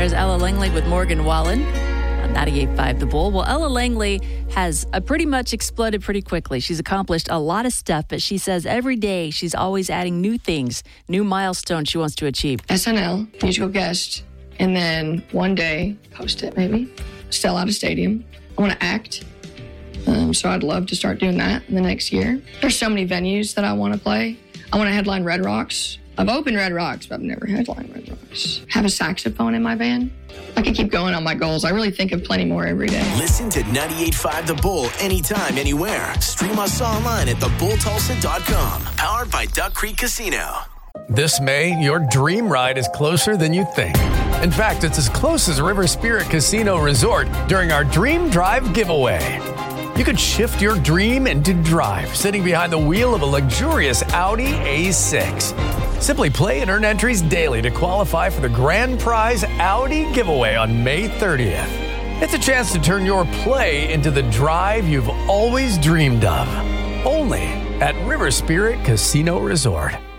There's Ella Langley with Morgan Wallen on 98.5 The Bull. Well, Ella Langley has pretty much exploded pretty quickly. She's accomplished a lot of stuff, but she says every day she's always adding new things, new milestones she wants to achieve. SNL, musical guest, and then one day, host it maybe, sell out a stadium. I want to act, so I'd love to start doing that in the next year. There's so many venues that I want to play. I want to headline Red Rocks. I've opened Red Rocks, but I've never headlined Red Rocks. Have a saxophone in my band. I could keep going on my goals. I really think of plenty more every day. Listen to 98.5 The Bull anytime, anywhere. Stream us online at thebulltulsa.com. Powered by Duck Creek Casino. This May, your dream ride is closer than you think. In fact, it's as close as River Spirit Casino Resort during our Dream Drive giveaway. You could shift your dream into drive, sitting behind the wheel of a luxurious Audi A6. Simply play and earn entries daily to qualify for the grand prize Audi giveaway on May 30th. It's a chance to turn your play into the drive you've always dreamed of. Only at River Spirit Casino Resort.